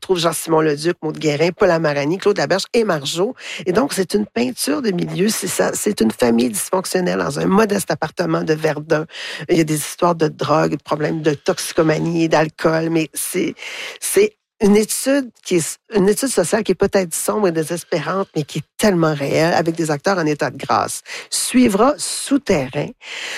retrouve Jean-Simon Leduc, Maude Guérin, Paul Amarani, Claude Laberge et Marjo. Et donc, c'est une peinture de milieu. C'est une famille dysfonctionnelle dans un modeste appartement de Verdun. Il y a des histoires de drogue, de problèmes de toxicomanie, d'alcool, mais c'est une étude sociale qui est peut-être sombre et désespérante, mais qui est tellement réelle, avec des acteurs en état de grâce. Suivra Souterrain.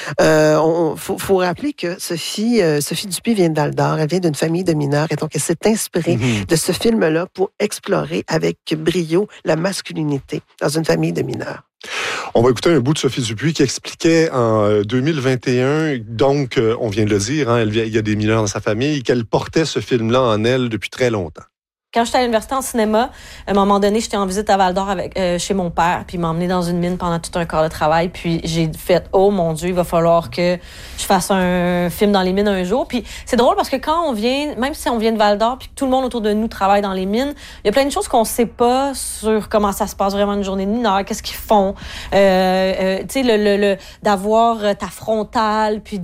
Faut rappeler que Sophie Dupuis vient d'Aldor, elle vient d'une famille de mineurs, et donc elle s'est inspirée de ce film-là pour explorer avec brio la masculinité dans une famille de mineurs. On va écouter un bout de Sophie Dupuis qui expliquait en 2021, donc, on vient de le dire, il y a des mineurs dans sa famille, qu'elle portait ce film-là en elle depuis très longtemps. Quand j'étais à l'université en cinéma, à un moment donné, j'étais en visite à Val-d'Or chez mon père, puis il m'a emmené dans une mine pendant tout un quart de travail, puis j'ai fait « Oh mon Dieu, il va falloir que je fasse un film dans les mines un jour ». Puis c'est drôle parce que quand on vient, même si on vient de Val-d'Or, puis que tout le monde autour de nous travaille dans les mines, il y a plein de choses qu'on sait pas sur comment ça se passe vraiment une journée de mineur, qu'est-ce qu'ils font, tu sais, d'avoir ta frontale, puis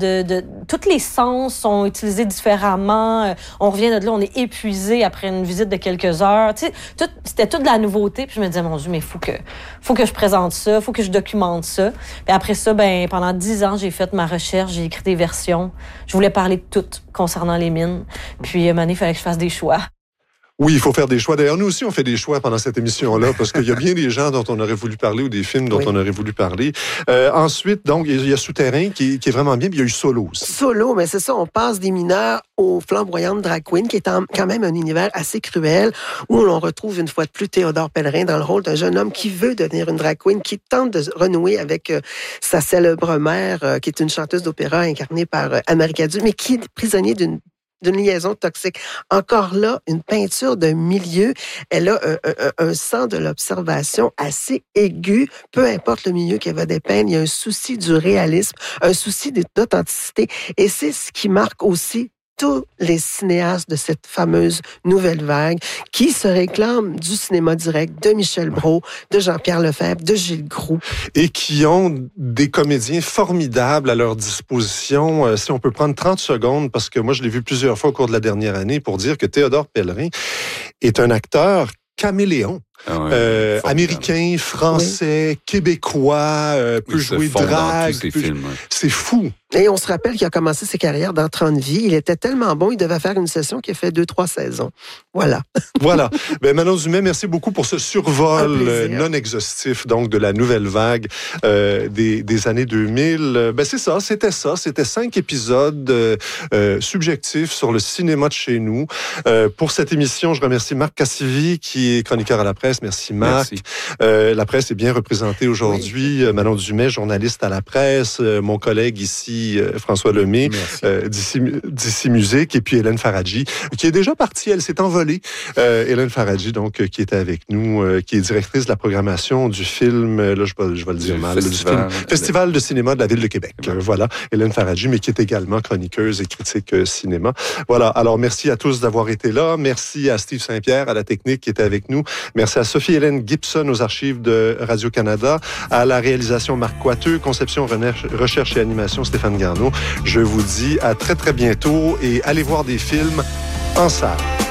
tous les sens sont utilisés différemment. On revient de là, on est épuisé après une visite de quelques heures. Tu sais, c'était toute de la nouveauté. Puis je me disais, mon Dieu, mais faut que je présente ça, faut que je documente ça. Puis après ça, pendant 10 ans, j'ai fait ma recherche, j'ai écrit des versions. Je voulais parler de tout concernant les mines. Puis à un moment donné, il fallait que je fasse des choix. Oui, il faut faire des choix. D'ailleurs, nous aussi, on fait des choix pendant cette émission-là, parce qu'il y a bien des gens dont on aurait voulu parler ou des films dont on aurait voulu parler. Ensuite, donc, il y a Souterrain qui est vraiment bien, puis il y a eu Solo aussi. Solo, mais c'est ça, on passe des mineurs aux flamboyantes drag queens, qui est quand même un univers assez cruel, où l'on retrouve une fois de plus Théodore Pellerin dans le rôle d'un jeune homme qui veut devenir une drag queen, qui tente de renouer avec sa célèbre mère, qui est une chanteuse d'opéra incarnée par Anne-Marie Cadieux, mais qui est prisonnier d'une liaison toxique. Encore là, une peinture d'un milieu, elle a un sens de l'observation assez aigu, peu importe le milieu qu'elle va dépeindre, il y a un souci du réalisme, un souci d'authenticité, et c'est ce qui marque aussi tous les cinéastes de cette fameuse nouvelle vague qui se réclament du cinéma direct de Michel Brault, de Jean-Pierre Lefebvre, de Gilles Groux. Et qui ont des comédiens formidables à leur disposition. Si on peut prendre 30 secondes, parce que moi, je l'ai vu plusieurs fois au cours de la dernière année, pour dire que Théodore Pellerin est un acteur caméléon. Américain, français, québécois, peut jouer drague. C'est fou. Et on se rappelle qu'il a commencé ses carrières dans 30 vies. Il était tellement bon, il devait faire une session qui a fait 2-3 saisons. Voilà. Voilà. Manon Dumais, merci beaucoup pour ce survol non exhaustif donc de la nouvelle vague des années 2000. C'est ça. C'était 5 épisodes subjectifs sur le cinéma de chez nous. Pour cette émission, je remercie Marc Cassivi, qui est chroniqueur à la presse. Merci Marc. Merci. La presse est bien représentée aujourd'hui. Oui. Manon Dumais, journaliste à la presse. Mon collègue ici, François Lemay, d'ici Musique, et puis Hélène Faradji, qui est déjà partie, elle s'est envolée. Hélène Faradji, donc, qui était avec nous, qui est directrice de la programmation du film, là, je vais le dire mal, du Festival de cinéma de la Ville de Québec. Voilà, Hélène Faradji, mais qui est également chroniqueuse et critique cinéma. Voilà, alors merci à tous d'avoir été là. Merci à Steve Saint-Pierre, à la technique, qui était avec nous. Merci à Sophie-Hélène Gibson, aux archives de Radio-Canada, à la réalisation Marc Coiteux, conception, recherche et animation Stéphane Garneau. Je vous dis à très, très bientôt et allez voir des films en salle.